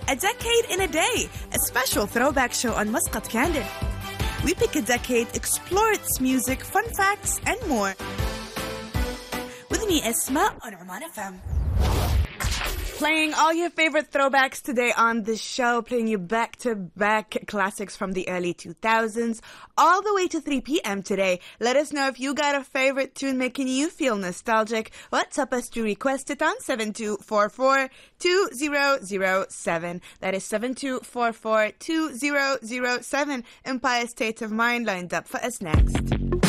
A Decade in a Day, a special throwback show on Muscat Candid. We pick a decade, explore its music, fun facts, and more. With me, Esma, on Oman FM. Playing all your favorite throwbacks today on the show, playing you back-to-back classics from the early 2000s, all the way to 3 p.m. today. Let us know if you got a favorite tune making you feel nostalgic. WhatsApp us to request it on 7244-2007. That is 7244-2007. Empire State of Mind lined up for us next.